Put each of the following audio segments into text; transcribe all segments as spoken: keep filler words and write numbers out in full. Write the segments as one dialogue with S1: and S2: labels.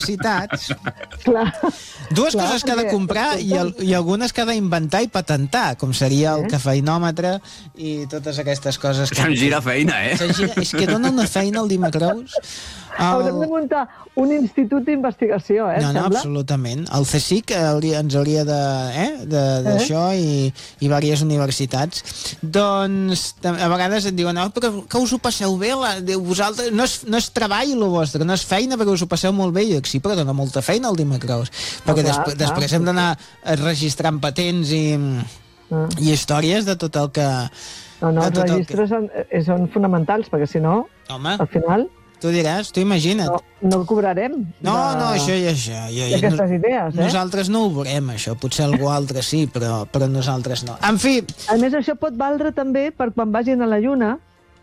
S1: universitats.
S2: Clar.
S1: Dues
S2: Clar,
S1: coses que ha de
S2: perquè-
S1: comprar i, el, i algunes que ha d'inventar i patentar, com seria el
S2: Eh?
S1: cafeinòmetre i totes aquestes coses. Que...
S3: Se'n gira feina, eh?
S1: Se'n gira... És que dona una feina el Dimacrous.
S2: Haurem de muntar un institut d'investigació, eh,
S1: No,
S2: em
S1: no,
S2: sembla?
S1: absolutament. El CSIC hauria, ens hauria de, eh, d'això eh? i, i diverses universitats. Doncs a vegades et diuen, oh, però que us ho passeu bé, la, diu, vosaltres, no és, no és treball el vostre, no és feina perquè us ho passeu molt bé. I jo dic, sí, però dona molta feina el Dimacrous. Perquè
S2: clar,
S1: desp
S2: clar,
S1: després hem d'anar registrant patents i,
S2: Ah.
S1: i històries de tot el que...
S2: No, no,
S1: de
S2: els
S1: tot el
S2: registres són, eh, són fonamentals, perquè si no,
S1: Que... Home,
S2: al final,
S1: tu diràs, tu imagina't.
S2: no, no cobrarem.
S1: No,
S2: de-
S1: no, això i això. Jo, jo,
S2: d'aquestes idees, eh?
S1: Nosaltres no ho veurem, això. Potser algú altre sí, però, però nosaltres no. En fi,
S2: A més, això pot valdre també per quan vagin a la Lluna.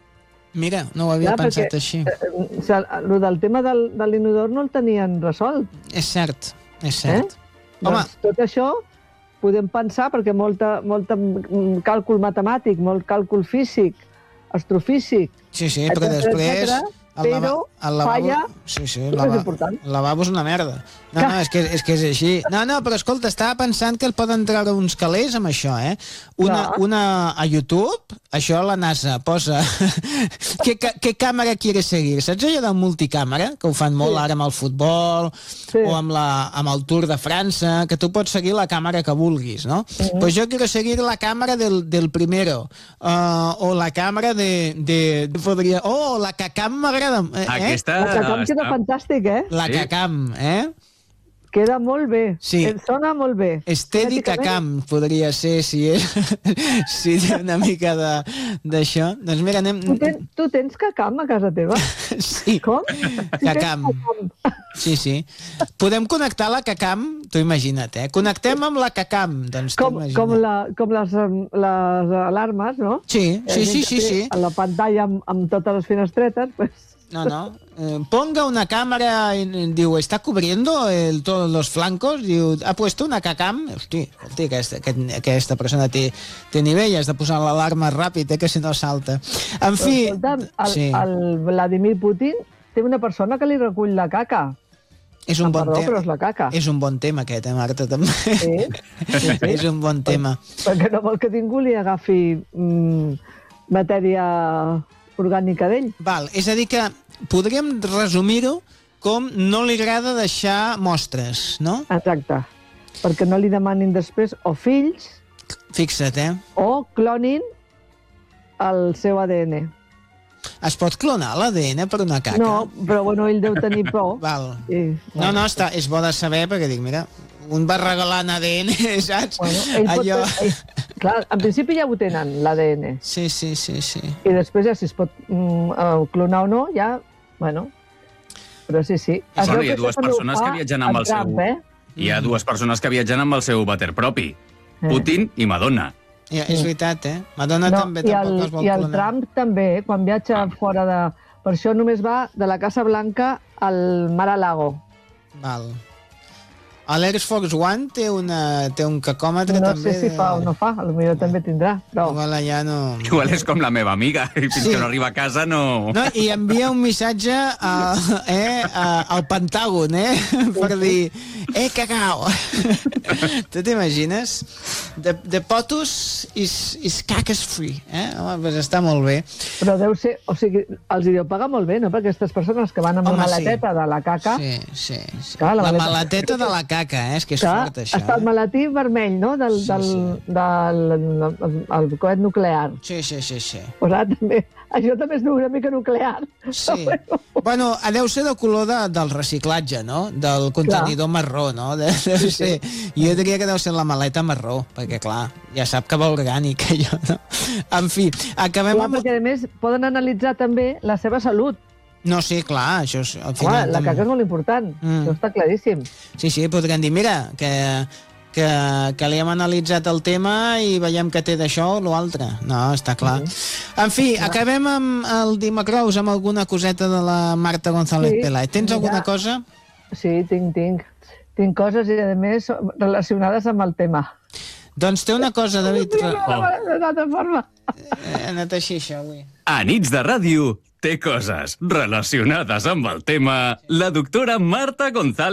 S1: mira, no ho havia
S2: Clar,
S1: pensat
S2: perquè,
S1: així.
S2: Eh, o sigui, el del tema del, de l'inodor no el tenien resolt.
S1: És cert, és cert.
S2: Eh?
S1: Home,
S2: Doncs tot això podem pensar, perquè molta, molta mm, càlcul matemàtic, molt càlcul físic, astrofísic,
S1: sí, sí, però
S2: etcètera,
S1: després...
S2: etcètera,
S1: el lava-
S2: però
S1: el lavabo-
S2: falla,
S1: Sí, sí,
S2: tot
S1: el
S2: és
S1: lava-
S2: important.
S1: el lavabo és una merda. No, no, és que, és que és així. No, no, però escolta, estava pensant que el poden treure uns calés amb això, eh? Una,
S2: Clar.
S1: una a YouTube, això la NASA posa... què, ca- què càmera quieres seguir? Saps allò del multicàmera? Que ho fan molt
S2: Sí.
S1: ara amb el futbol
S2: Sí.
S1: o amb, la, amb el Tour de França, que tu pots seguir la càmera que vulguis, no?
S2: Mm-hmm.
S1: Pues jo quiero seguir la càmera del, del primero, uh, o la càmera de... de podria... Oh, la Cacam m'agrada. Eh?
S3: Aquesta...
S2: La Cacam queda
S3: està-
S2: fantàstic, eh?
S1: La
S3: Sí.
S1: Cacam, eh?
S2: Queda molt bé.
S1: Sí.
S2: Et sona molt bé.
S1: Estètic
S2: Fonèticament,
S1: Cacam podria ser si, és, si té una mica de- d'això. Doncs mira, anem...
S2: Tu, ten, tu tens cacam a casa teva?
S1: Sí,
S2: Com? Si
S1: Cacam.
S2: tens cacam.
S1: sí, sí. Podem connectar la Cacam, tu imagina't, eh? Connectem amb la Cacam, doncs tu
S2: Com,
S1: imagina't.
S2: com, la, com les, em, les alarmes, no?
S1: Sí, sí, sí, sí, sí.
S2: A la pantalla amb, amb totes les finestretes, pues...
S1: No, no. Eh, ponga una cámara, en, diu, ¿está cubriendo el, todos los flancos? Diu, ha puesto una cacam? Hosti, hosti aquesta, aquest, aquesta persona té, té nivell, has de posar l'alarma ràpid, eh, que si no salta. En fi...
S2: Escolta'm, el,
S1: sí,
S2: el Vladimir Putin té una persona que li recull la caca.
S1: és un bon
S2: Perdó, però
S1: tema.
S2: és la caca.
S1: És un bon tema aquest, eh, Marta, també.
S2: Sí, sí, sí.
S1: És un bon tema.
S2: Perquè no vol que ningú li agafi mm, matèria orgànica d'ell.
S1: Val, és a dir que podríem resumir-ho com no li agrada deixar mostres, no?
S2: Exacte. Perquè no li demanin després o fills
S1: Fixa't, eh?
S2: o clonin el seu A D N.
S1: Es pot clonar l'A D N per una caca?
S2: No, però bueno, ell deu tenir por.
S1: Val.
S2: I,
S1: No, no, està, és bo de saber, perquè dic, mira, un va regalant A D N, saps?
S2: Bueno, ell pot,
S1: Allò...
S2: ell, clar, en principi ja ho tenen, l'A D N.
S1: Sí, sí, sí, sí.
S2: I després ja si es pot mm, eh, clonar o no, ja, bueno... Però sí, sí. Es
S3: Bueno,
S2: veu
S3: hi ha
S2: això
S3: dues
S2: també ho
S3: persones
S2: fa
S3: que viatgen amb
S2: en
S3: el seu-
S2: Trump, eh?
S3: Hi ha dues persones que viatgen amb el seu vàter propi.
S2: Eh.
S3: Putin i Madonna.
S1: Ja, és veritat, eh? Madonna
S2: No,
S1: també
S2: i
S1: tampoc
S2: el,
S1: es vol
S2: i el
S1: clonar.
S2: Trump també, eh, quan viatja fora de... Per això només va de la Casa Blanca al Mar-a-Lago.
S1: Val. L'Air Force One té, una, té un cacòmetre
S2: No
S1: també.
S2: sé si fa o no fa, potser també tindrà, però...
S1: Igual allà no...
S3: Igual és com la meva amiga, i fins
S1: Sí.
S3: que no arriba a casa no...
S1: No, i envia un missatge a, eh, a, al Pentàgon, eh? Per dir, eh, cacao. Tu t'imagines? The, the potus is, is cacas free, eh? Home, doncs està molt bé.
S2: Però deu ser... O sigui, els hi deu pagar molt bé, no? Perquè aquestes persones que van amb
S1: Home,
S2: la
S1: sí.
S2: maleteta de la caca...
S1: Sí, sí, sí.
S2: Clar, la
S1: la
S2: maleta-
S1: maleteta de la caca, eh? És que és
S2: Clar,
S1: fort, això.
S2: està el
S1: Eh?
S2: maletí vermell, no?, del,
S1: Sí,
S2: del,
S1: sí.
S2: del, del, el coet nuclear.
S1: Sí, sí, sí, sí.
S2: O sigui, també, això també és una mica nuclear.
S1: Sí.
S2: Però bueno,
S1: Bueno, deu ser del color de, del reciclatge, no? Del contenidor marró, no? De, deu
S2: Sí,
S1: ser. Jo diria que deu ser la maleta marró, perquè, clar, ja sap que va orgànica, allò, no? En fi, acabem
S2: clar,
S1: amb...
S2: perquè a més poden analitzar també la seva salut.
S1: No, sí, clar, això és... Al
S2: Home,
S1: final,
S2: la
S1: també-
S2: caca és molt important,
S1: Mm.
S2: això està claríssim.
S1: Sí, sí, podrien dir, mira, que, que, que li hem analitzat el tema i veiem que té d'això o l'altre. No, està clar.
S2: Mm-hmm.
S1: En fi, acabem amb el Dimacrous, amb alguna coseta de la Marta González
S2: Sí,
S1: Peláez. Tens
S2: mira.
S1: alguna cosa?
S2: Sí, tinc, tinc. Tinc coses, i a més, relacionades amb el tema.
S1: Doncs té una cosa, David.
S2: Sí,
S1: Oh.
S2: de tota forma.
S1: Ha anat així, això, avui.
S3: A nits de ràdio té coses relacionades amb el tema la doctora Marta González